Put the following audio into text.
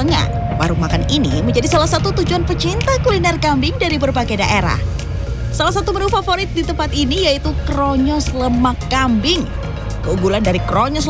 Tengah. Warung makan ini menjadi salah satu tujuan pecinta kuliner kambing dari berbagai daerah. Salah satu menu favorit di tempat ini yaitu kronyos lemak kambing. Keunggulan dari kronyos